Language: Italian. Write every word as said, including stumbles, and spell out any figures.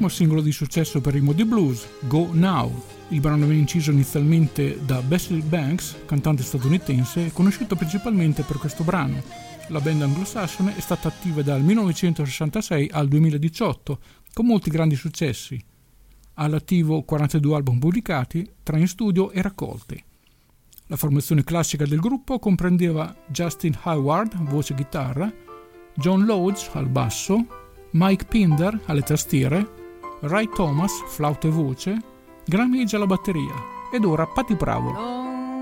primo singolo di successo per i Moody Blues, Go Now. Il brano venne inciso inizialmente da Basil Banks, cantante statunitense, conosciuto principalmente per questo brano. La band anglosassone è stata attiva dal millenovecentosessantasei al duemiladiciotto, con molti grandi successi. Ha all'attivo quarantadue album pubblicati, tra in studio e raccolte. La formazione classica del gruppo comprendeva Justin Hayward, voce e chitarra, John Lodge al basso, Mike Pinder alle tastiere, Ray Thomas, flauto e voce, Graham Age alla batteria ed ora Patty Pravo.